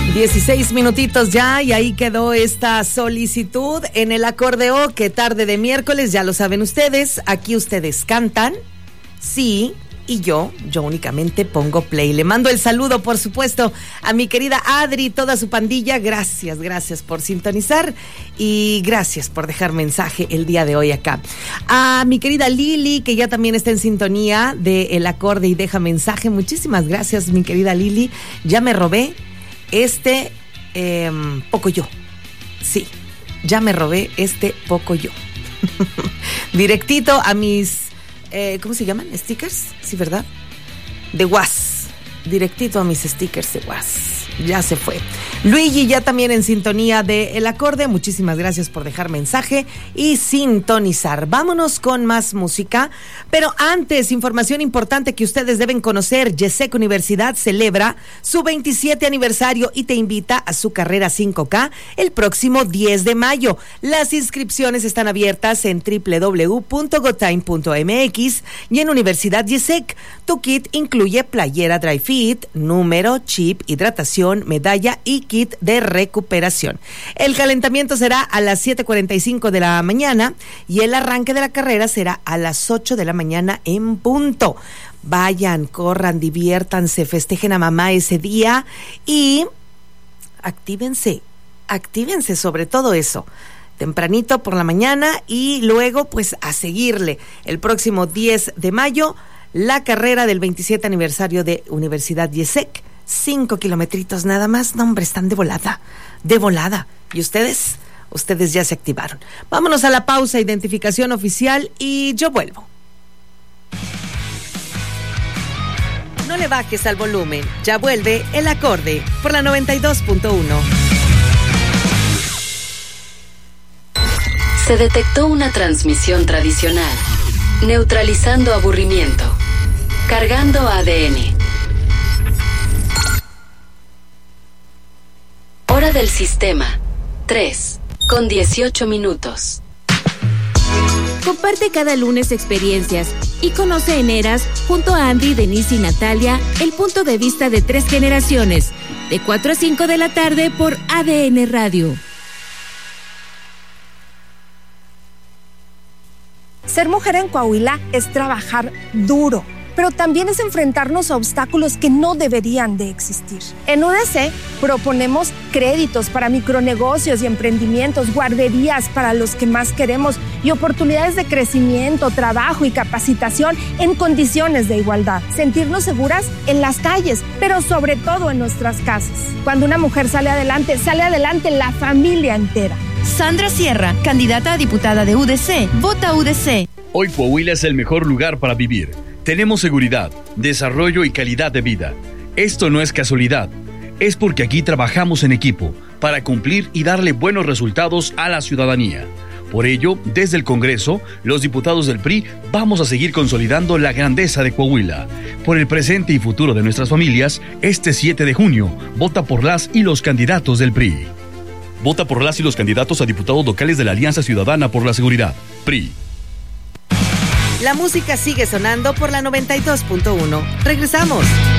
16 minutitos ya y ahí quedó esta solicitud en el acordeón. Qué tarde de miércoles, ya lo saben ustedes. Aquí ustedes cantan, sí, y yo únicamente pongo play. Le mando el saludo, por supuesto, a mi querida Adri, toda su pandilla. Gracias por sintonizar y gracias por dejar mensaje el día de hoy acá. A mi querida Lili, que ya también está en sintonía de El Acorde y deja mensaje. Muchísimas gracias, mi querida Lili. Ya me robé Pocoyo. Sí, ya me robé Pocoyo. Directito a mis, ¿cómo se llaman? ¿Stickers? Sí, ¿verdad? De Was. Directito a mis stickers de Was. Ya se fue. Luigi ya también en sintonía de El Acorde. Muchísimas gracias por dejar mensaje y sintonizar. Vámonos con más música. Pero antes, información importante que ustedes deben conocer. YESEC Universidad celebra su 27 aniversario y te invita a su carrera 5K el próximo 10 de mayo. Las inscripciones están abiertas en www.gotime.mx y en Universidad YESEC. Tu kit incluye playera dry fit, número, chip, hidratación, medalla y kit de recuperación. El calentamiento será a las 7:45 de la mañana y el arranque de la carrera será a las 8 de la mañana en punto. Vayan, corran, diviértanse, festejen a mamá ese día y actívense sobre todo eso. Tempranito por la mañana y luego pues a seguirle el próximo 10 de mayo la carrera del 27 aniversario de Universidad YESEC. 5 kilometritos nada más. No, hombre, están de volada. ¿Y ustedes? Ustedes ya se activaron. Vámonos a la pausa, identificación oficial y yo vuelvo. No le bajes al volumen. Ya vuelve El Acorde por la 92.1. Se detectó una transmisión tradicional, neutralizando aburrimiento, cargando ADN. Hora del sistema, 3:18. Comparte cada lunes experiencias y conoce en Eras, junto a Andy, Denise y Natalia, el punto de vista de 3 generaciones, de 4 a 5 de la tarde por ADN Radio. Ser mujer en Coahuila es trabajar duro, pero también es enfrentarnos a obstáculos que no deberían de existir. En UDC proponemos créditos para micronegocios y emprendimientos, guarderías para los que más queremos y oportunidades de crecimiento, trabajo y capacitación en condiciones de igualdad. Sentirnos seguras en las calles, pero sobre todo en nuestras casas. Cuando una mujer sale adelante la familia entera. Sandra Sierra, candidata a diputada de UDC. Vota UDC. Hoy Coahuila es el mejor lugar para vivir. Tenemos seguridad, desarrollo y calidad de vida. Esto no es casualidad. Es porque aquí trabajamos en equipo para cumplir y darle buenos resultados a la ciudadanía. Por ello, desde el Congreso, los diputados del PRI vamos a seguir consolidando la grandeza de Coahuila. Por el presente y futuro de nuestras familias, este 7 de junio, vota por las y los candidatos del PRI. Vota por las y los candidatos a diputados locales de la Alianza Ciudadana por la Seguridad, PRI. La música sigue sonando por la 92.1. Regresamos.